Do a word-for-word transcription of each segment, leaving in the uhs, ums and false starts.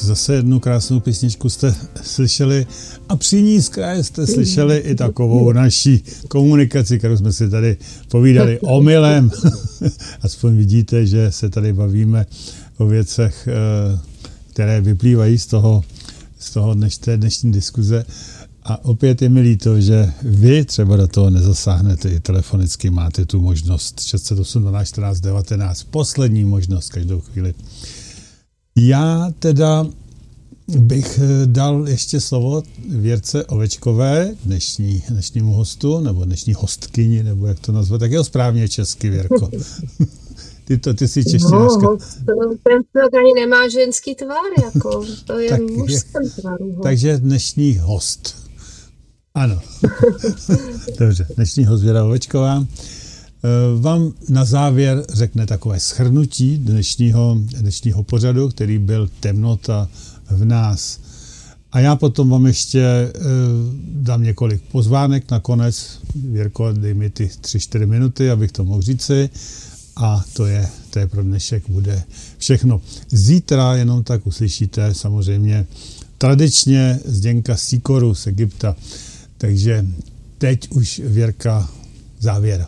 zase jednu krásnou písničku jste slyšeli a při ní z kraje jste slyšeli i takovou naší komunikaci, kterou jsme si tady povídali omylem. Aspoň vidíte, že se tady bavíme o věcech, které vyplývají z toho, z toho dneš, té dnešní diskuze. A opět je mi líto, že vy třeba do toho nezasáhnete i telefonicky, máte tu možnost šest set osm dvanáct čtrnáct devatenáct, poslední možnost každou chvíli. Já teda bych dal ještě slovo Věrce Ovečkové, dnešní, dnešnímu hostu, nebo dnešní hostkyni, nebo jak to nazvat, tak je správně česky, Věrko. Ty, to, ty jsi češtinářka. No, ten člověk ani nemá ženský tvar, jako, to je mužský tvar. Takže dnešní host. Ano. Dobře, dnešní host Věra Ovečková vám na závěr řekne takové shrnutí dnešního, dnešního pořadu, který byl Temnota v nás. A já potom vám ještě dám několik pozvánek nakonec. Věrko, dej mi ty tři čtyři minuty, abych to mohl říci. A to je, to je pro dnešek bude všechno. Zítra jenom tak uslyšíte samozřejmě tradičně Zdenka Sýkoru z Egypta. Takže teď už Věrka závěr.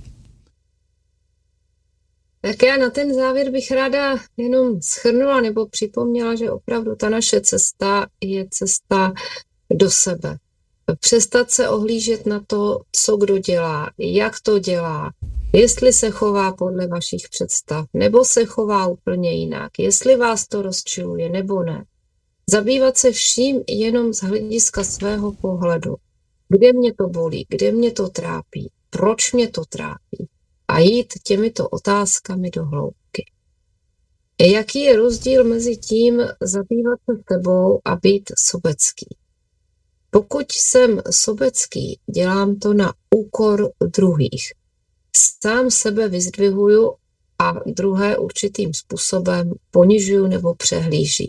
Tak já na ten závěr bych ráda jenom shrnula nebo připomněla, že opravdu ta naše cesta je cesta do sebe. Přestat se ohlížet na to, co kdo dělá, jak to dělá, jestli se chová podle vašich představ, nebo se chová úplně jinak, jestli vás to rozčiluje, nebo ne. Zabývat se vším jenom z hlediska svého pohledu. Kde mě to bolí, kde mě to trápí, proč mě to trápí. A jít těmito otázkami do hloubky. Jaký je rozdíl mezi tím zabývat se sebou a být sobecký? Pokud jsem sobecký, dělám to na úkor druhých. Sám sebe vyzdvihuju a druhé určitým způsobem ponižuju nebo přehlížím.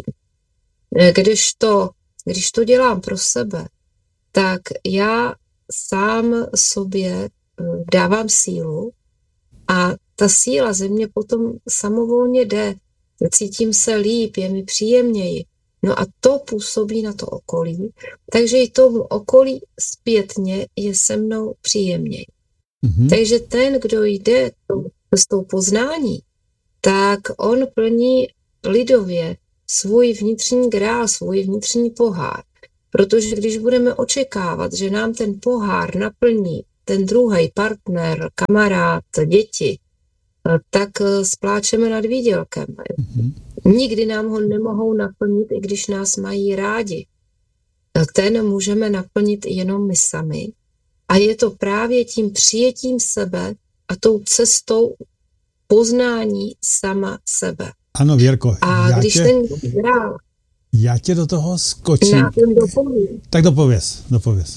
Když to, když to dělám pro sebe, tak já sám sobě dávám sílu a ta síla ze mě potom samovolně jde. Cítím se líp, je mi příjemněji. No a to působí na to okolí, takže i tomu okolí zpětně je se mnou příjemněji. Mm-hmm. Takže ten, kdo jde s tou poznání, tak on plní lidově svůj vnitřní grál, svůj vnitřní pohár. Protože když budeme očekávat, že nám ten pohár naplní ten druhý partner, kamarád, děti, tak spláčeme nad výdělkem. Mm-hmm. Nikdy nám ho nemohou naplnit, i když nás mají rádi. Ten můžeme naplnit jenom my sami. A je to právě tím přijetím sebe a tou cestou poznání sama sebe. Ano, Věrko. A já když tě, ten grál... Já tě do toho skočím. Dopovím. Tak dopověz, dopověz.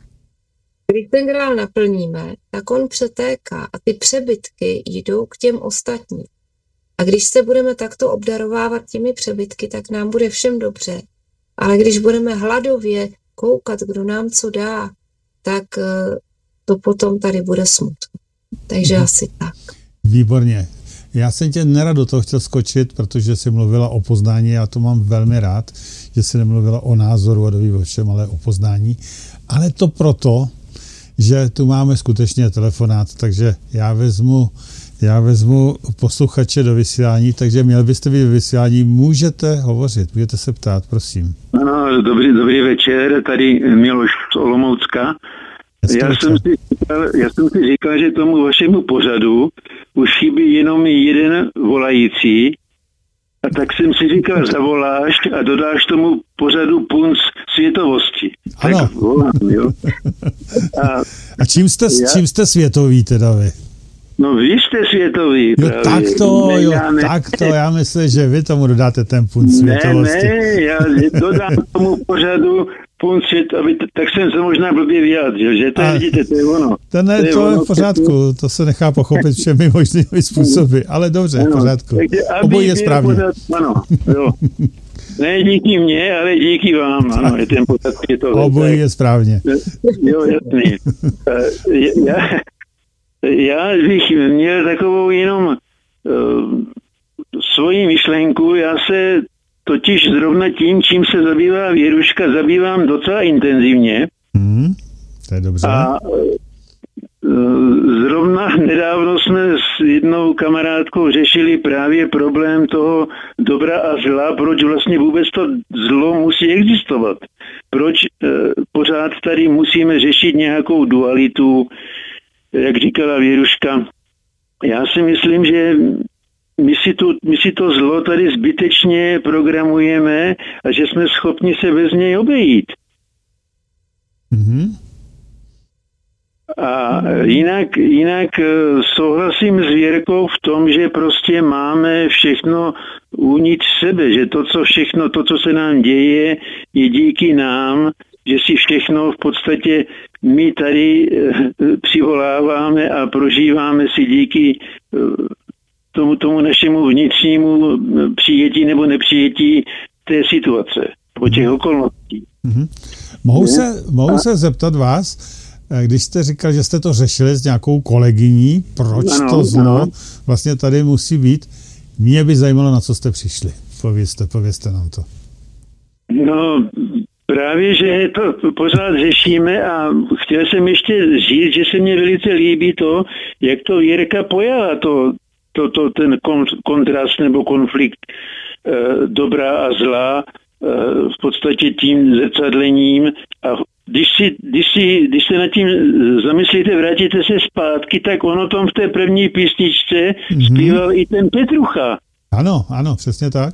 Když ten grál naplníme, tak on přetéká a ty přebytky jdou k těm ostatním. A když se budeme takto obdarovávat těmi přebytky, tak nám bude všem dobře. Ale když budeme hladově koukat, kdo nám co dá, tak to potom tady bude smutno. Takže hmm. asi tak. Výborně. Já jsem tě nerad do toho chtěl skočit, protože jsi mluvila o poznání, já to mám velmi rád, že jsi nemluvila o názoru a doví o čem, ale o poznání. Ale to proto, že tu máme skutečně telefonát, takže já vezmu, já vezmu posluchače do vysílání, takže měl byste být v vysílání, můžete hovořit, můžete se ptát, prosím. Ano, dobrý, dobrý večer, tady Miloš z Olomoucka. Já jsem, si říkal, já jsem si říkal, že tomu vašemu pořadu už chybí jenom jeden volající, a tak jsem si říkal, zavoláš a dodáš tomu pořadu punc světovosti. Ano. Tak volám, jo. A, a čím, jste, já, čím jste světový teda vy? No vy jste světový. Jo, tak to, ne, jo, já tak to, já myslím, že vy tomu dodáte ten punc světovosti. Ne, ne, já dodám tomu pořadu punc světovosti, tak jsem se možná blbě vyjádřil, že to je, vidíte, to je ono. To ne, to je, to je v pořádku, to se nechá pochopit všemi možnými způsoby, ale dobře, v pořádku. Obojí je správně. Pořád, ano, jo. Ne díky mně, ale díky vám, ano, je ten pořád světový. Obojí je správně. Jo, jasný. Já, já bych měl takovou jenom uh, svoji myšlenku, já se totiž zrovna tím, čím se zabývá Věruška, zabývám docela intenzivně. Hmm, to je dobře. A zrovna nedávno jsme s jednou kamarádkou řešili právě problém toho dobra a zla, proč vlastně vůbec to zlo musí existovat. Proč eh, pořád tady musíme řešit nějakou dualitu, jak říkala Věruška. Já si myslím, že my si, tu, my si to zlo tady zbytečně programujeme a že jsme schopni se bez něj obejít. Mhm. A jinak, jinak souhlasím s Věrkou v tom, že prostě máme všechno uvnitř sebe, že to, co všechno, to, co se nám děje, je díky nám, že si všechno v podstatě my tady přivoláváme a prožíváme si díky tomu, tomu našemu vnitřnímu přijetí nebo nepřijetí té situace, po těch okolností. Mm-hmm. Mohu, se, mohu se zeptat vás, když jste říkal, že jste to řešili s nějakou kolegyní, proč ano, to zlo ano. vlastně tady musí být, mě by zajímalo, na co jste přišli. Povězte, povězte nám to. No, právě, že to pořád řešíme a chtěl jsem ještě říct, že se mně velice líbí to, jak to Věrka pojala, to, to, to, ten kontrast nebo konflikt eh, dobra a zla eh, v podstatě tím zrcadlením a Když, si, když, si, když se nad tím zamyslíte, vrátíte se zpátky, tak ono tom v té první písničce mm-hmm. zpíval i ten Petrucha. Ano, ano, přesně tak.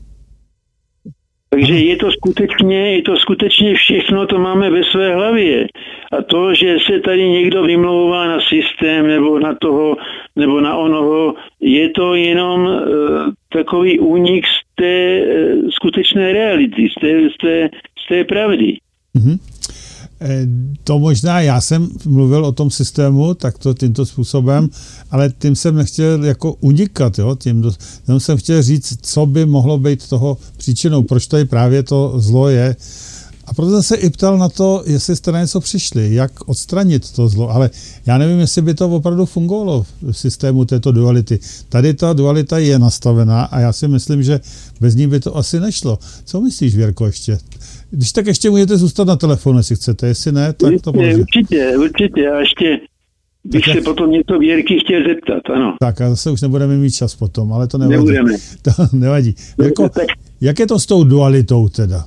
Takže je to skutečně, je to skutečně všechno, to máme ve své hlavě. A to, že se tady někdo vymlouvá na systém nebo na toho, nebo na onoho, je to jenom uh, takový únik z té uh, skutečné reality, z té, z té, z té pravdy. Mm-hmm. To možná, já jsem mluvil o tom systému takto tímto způsobem, ale tím jsem nechtěl jako unikat, jo, tím, tím jsem chtěl říct, co by mohlo být toho příčinou, proč tady právě to zlo je. A proto jsem se i ptal na to, jestli jste na něco přišli, jak odstranit to zlo, ale já nevím, jestli by to opravdu fungovalo v systému této duality. Tady ta dualita je nastavená a já si myslím, že bez ní by to asi nešlo. Co myslíš, Věrko, ještě? Když tak ještě můžete zůstat na telefonu, jestli chcete, jestli ne, tak to může. Určitě, určitě, a ještě bych tak se já... potom něco Věrky chtěl zeptat, ano. Tak a zase už nebudeme mít čas potom, ale to nevadí. Nebudeme. To nevadí. Věrko, jak je to s tou dualitou teda?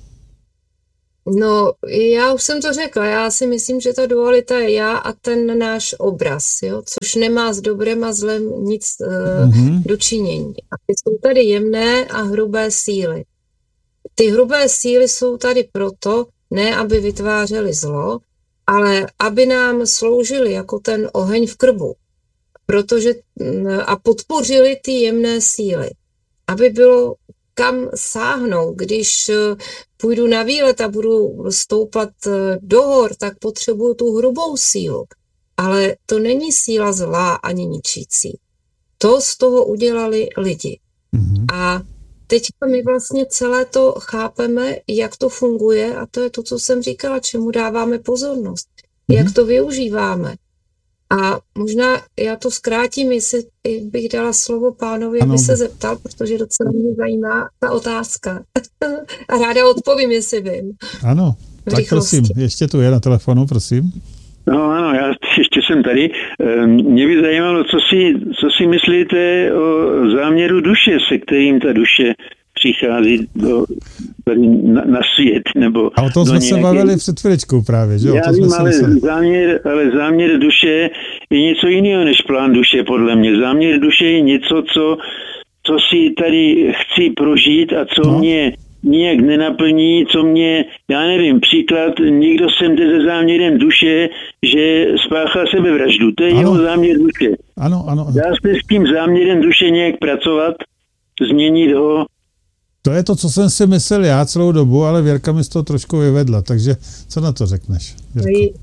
No, já už jsem to řekla, já si myslím, že ta dualita je já a ten náš obraz, jo, což nemá s dobrem a zlem nic uh, mm-hmm. dočinění. A jsou tady jemné a hrubé síly. Ty hrubé síly jsou tady proto, ne aby vytvářely zlo, ale aby nám sloužily jako ten oheň v krbu. Protože a podpořili ty jemné síly. Aby bylo kam sáhnout, když půjdu na výlet a budu stoupat do hor, tak potřebuju tu hrubou sílu. Ale to není síla zlá ani ničící. To z toho udělali lidi. Mm-hmm. A teď my vlastně celé to chápeme, jak to funguje a to je to, co jsem říkala, čemu dáváme pozornost, mm-hmm. jak to využíváme. A možná já to zkrátím, jestli bych dala slovo pánovi, aby se zeptal, protože docela mě zajímá ta otázka. A ráda odpovím, jestli vím. Ano, tak prosím, ještě tu je na telefonu, prosím. No ano, já ještě jsem tady. Mě by zajímalo, co si, co si myslíte o záměru duše, se kterým ta duše přichází do, na, na svět. Nebo a o tom jsme nějaké... se bavili před chviličkou právě, že jo? Já vím, ale záměr, ale záměr duše je něco jiného než plán duše, podle mě. Záměr duše je něco, co, co si tady chci prožít a co no. mě nijak nenaplní, co mě, já nevím, příklad, někdo sem jde se záměrem duše, že spáchá sebevraždu. To je ano. jeho záměr duše. Ano, ano. Dá se s tím záměrem duše nějak pracovat, změnit ho? To je to, co jsem si myslel já celou dobu, ale Věrka mi z toho trošku vyvedla, takže co na to řekneš, Věrko?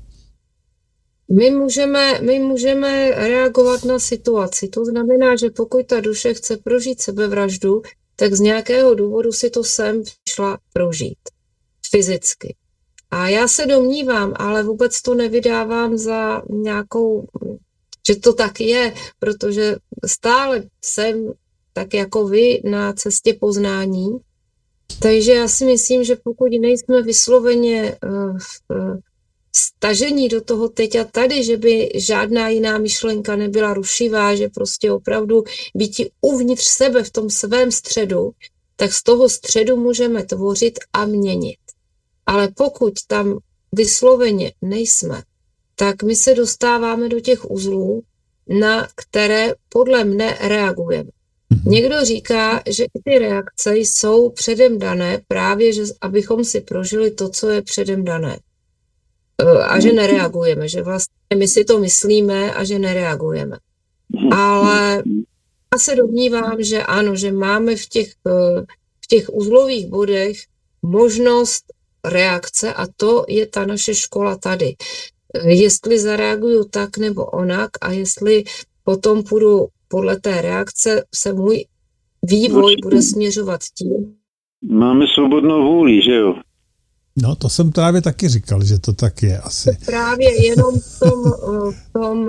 My můžeme, my můžeme reagovat na situaci. To znamená, že pokud ta duše chce prožít sebevraždu, tak z nějakého důvodu si to sem šla prožít. Fyzicky. A já se domnívám, ale vůbec to nevydávám za nějakou, že to tak je, protože stále jsem tak jako vy na cestě poznání. Takže já si myslím, že pokud nejsme vysloveně uh, uh, stažení do toho teď a tady, že by žádná jiná myšlenka nebyla rušivá, že prostě opravdu býti uvnitř sebe v tom svém středu, tak z toho středu můžeme tvořit a měnit. Ale pokud tam vysloveně nejsme, tak my se dostáváme do těch uzlů, na které podle mne reagujeme. Někdo říká, že i ty reakce jsou předem dané právě, že abychom si prožili to, co je předem dané. A že nereagujeme, že vlastně my si to myslíme a že nereagujeme. Ale já se domnívám, že ano, že máme v těch, v těch uzlových bodech možnost reakce a to je ta naše škola tady. Jestli zareaguju tak nebo onak a jestli potom půjdu podle té reakce, se můj vývoj bude směřovat tím. Máme svobodnou vůli, že jo? No, to jsem právě taky říkal, že to tak je asi. Právě jenom v tom, v tom,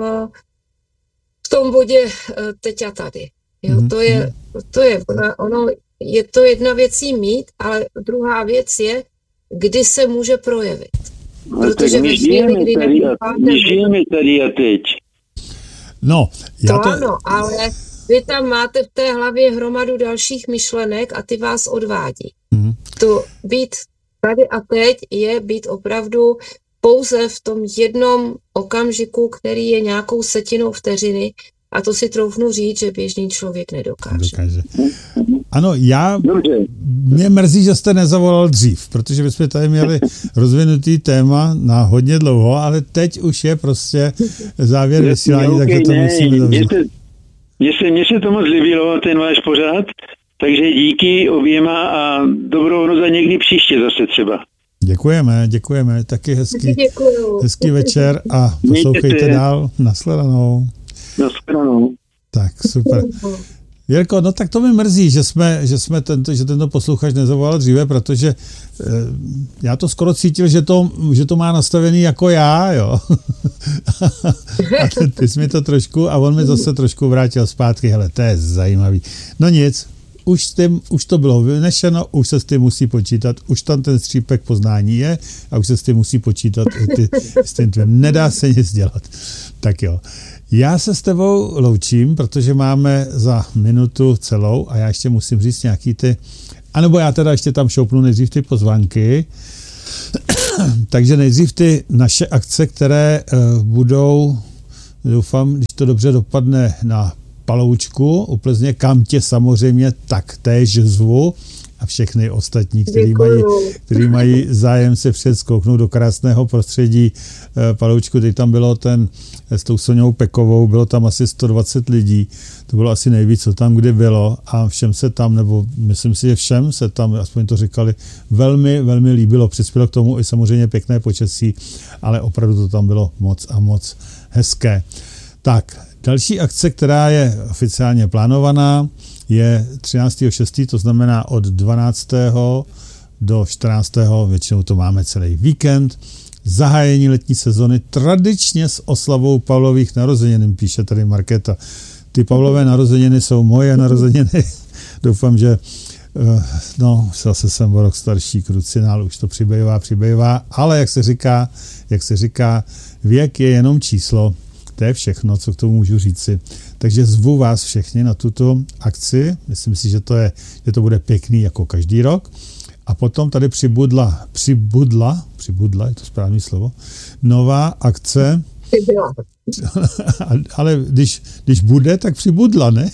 v tom bodě teď a tady. Jo, to je, to je, ono, je to jedna věc jí mít, ale druhá věc je, kdy se může projevit. Ale protože my žijeme kdy tady, my žijeme tady a teď. No, já to, to ano, ale vy tam máte v té hlavě hromadu dalších myšlenek a ty vás odvádí. Mm. To být tady a teď je být opravdu pouze v tom jednom okamžiku, který je nějakou setinou vteřiny a to si troufnu říct, že běžný člověk nedokáže. Dokáže. Ano, já, mě mrzí, že jste nezavolal dřív, protože bychom tady měli rozvinutý téma na hodně dlouho, ale teď už je prostě závěr vysílání, okay, takže to ne, musíme zavřít. Mně se, mně se to moc líbilo, ten váš pořad, takže díky oběma a dobrou za někdy příště zase třeba. Děkujeme, děkujeme, taky hezký, hezký večer a poslouchejte dál. Nashledanou. Nashledanou. Tak, super. Jirko, no tak to mi mrzí, že jsme, že jsme tento, že tento posluchač nezavolal dříve, protože eh, já to skoro cítil, že to, že to má nastavený jako já, jo. A ty, ty jsi mi to trošku, a on mi zase trošku vrátil zpátky, hele, to je zajímavý. No nic, už, tím, už to bylo vynešeno, už se s tím musí počítat, už tam ten střípek poznání je a už se s tím musí počítat ty, s tím tvým. Nedá se nic dělat. Tak jo. Já se s tebou loučím, protože máme za minutu celou a já ještě musím říct nějaký ty, anebo já teda ještě tam šoupnu nejdřív ty pozvánky, takže nejdřív ty naše akce, které uh, budou, doufám, když to dobře dopadne na Paloučku, u Plzně, kam tě samozřejmě taktéž zvu a všechny ostatní, kteří mají, kteří mají zájem se předskouknout do krásného prostředí uh, Paloučku. Teď tam bylo ten s tou Soňou Pekovou, bylo tam asi sto dvacet lidí, to bylo asi nejvíc, co tam kdy bylo a všem se tam, nebo myslím si, že všem se tam, aspoň to říkali, velmi, velmi líbilo, přispělo k tomu i samozřejmě pěkné počasí, ale opravdu to tam bylo moc a moc hezké. Tak, další akce, která je oficiálně plánovaná, je třináctého šestého to znamená od dvanáctého do čtrnáctého většinou to máme celý víkend, zahájení letní sezony tradičně s oslavou Pavlových narozenin, píše tady Markéta. Ty Pavlové narozeniny jsou moje narozeniny. Doufám, že no, zase jsem o rok starší, krucinál, už to přibývá, přibývá, ale jak se říká, jak se říká, věk je jenom číslo. To je všechno, co k tomu můžu říci. Takže zvu vás všechny na tuto akci. Myslím si, že to, je, že to bude pěkný jako každý rok. A potom tady přibudla, přibudla, přibudla, je to správné slovo, nová akce. Ale když, když bude, tak přibudla, ne?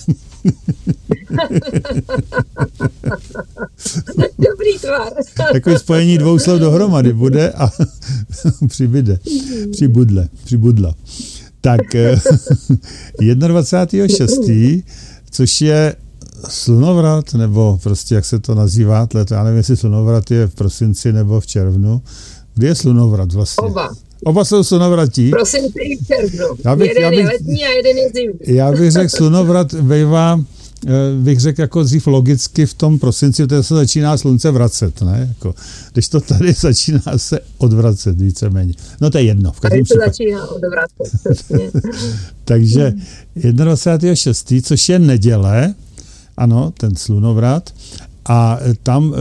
Dobrý tvar. Takové spojení dvou slov dohromady. Bude a přibyde. Přibudle, přibudla. Tak dvacátého šestého což je slunovrat, nebo prostě jak se to nazývá, já nevím, jestli slunovrat je v prosinci nebo v červnu. Kdy je slunovrat vlastně? Oba. Oba jsou slunovratí. V prosinci i v červnu. Já bych, jeden já bych, je letní a jeden je zimní. Já bych řekl, slunovrat bývá, bych řekl jako dřív logicky v tom prosinci, protože se začíná slunce vracet, ne? Jako, když to tady začíná se odvracet víceméně. No to je jedno. V tady se začíná odvracet, přesně. Takže dvacátého šestého což je neděle, ano, ten slunovrat. A tam e,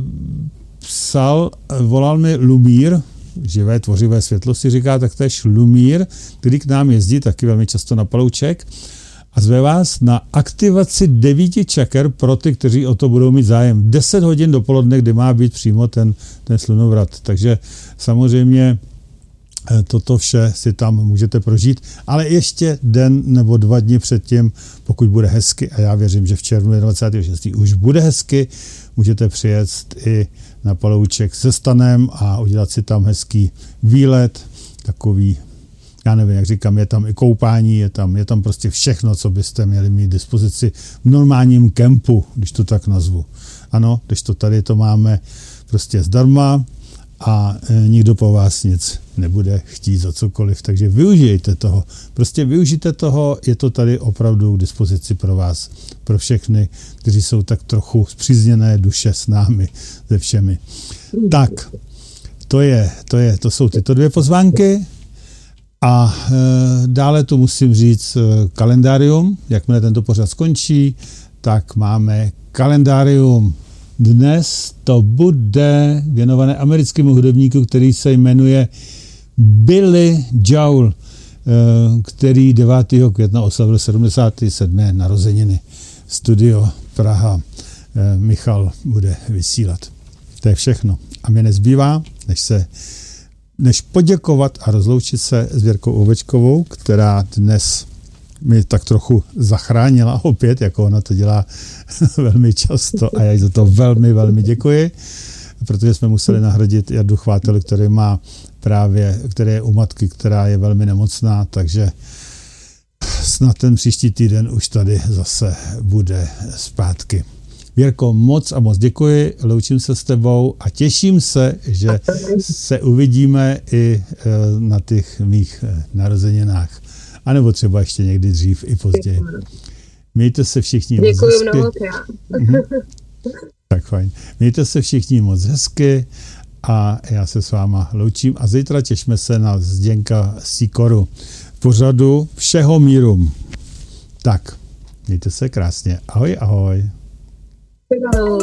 psal, volal mi Lumír, živé tvořivé světlo si říká, tak též Lumír, který k nám jezdí taky velmi často na Palouček a zve vás na aktivaci devíti čaker pro ty, kteří o to budou mít zájem. deset hodin dopoledne, kdy má být přímo ten, ten slunovrat. Takže samozřejmě toto vše si tam můžete prožít, ale ještě den nebo dva dny předtím, pokud bude hezky, a já věřím, že v červnu dvacátého šestého už bude hezky, můžete přijet i na Palouček se stanem a udělat si tam hezký výlet, takový, já nevím, jak říkám, je tam i koupání, je tam, je tam prostě všechno, co byste měli mít dispozici v normálním kempu, když to tak nazvu. Ano, když to tady to máme prostě zdarma, a e, nikdo po vás nic nebude chtít za cokoliv, takže využijte toho. Prostě využijte toho, je to tady opravdu k dispozici pro vás, pro všechny, kteří jsou tak trochu spřízněné duše s námi, se všemi. Tak, to je, to je, to jsou tyto dvě pozvánky a e, dále tu musím říct e, kalendárium, jakmile tento pořad skončí, tak máme kalendárium. Dnes to bude věnované americkému hudebníku, který se jmenuje Billy Joel, který devátého května oslavil sedmdesáté sedmé narozeniny. Studio Praha Michal bude vysílat. To je všechno. A mě nezbývá, než se než poděkovat a rozloučit se s Věrkou Ovečkovou, která dnes mi tak trochu zachránila opět, jako ona to dělá velmi často a já jí za to velmi, velmi děkuji, protože jsme museli nahradit Jardu Chvátelu, který má právě, který je u matky, která je velmi nemocná, takže snad ten příští týden už tady zase bude zpátky. Věrko, moc a moc děkuji, loučím se s tebou a těším se, že se uvidíme i na těch mých narozeninách. A nebo třeba ještě někdy dřív i později. Mějte se všichni moc hezky. Děkuji mnohokrát. Mhm. Tak fajn. Mějte se všichni moc hezky a já se s váma loučím a zítra těšíme se na Zděnka Sikoru v pořadu Všeho míru. Tak, mějte se krásně. Ahoj, ahoj. Ahoj.